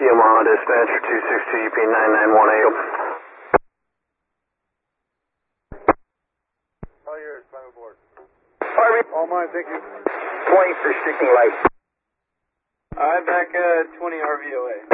Yamaha dispatch 262UP9918. All yours, climb aboard. Harvey. All mine, thank you. 20 for sticking light. Alright, back 20 RVOA.